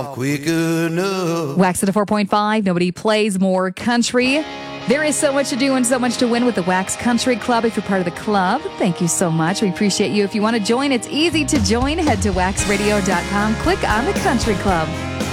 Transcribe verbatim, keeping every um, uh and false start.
quick enough. Wax at a four point five. Nobody plays more country. There is so much to do and so much to win with the Wax Country Club. If you're part of the club, thank you so much. We appreciate you. If you want to join, it's easy to join. Head to wax radio dot com. Click on the Country Club.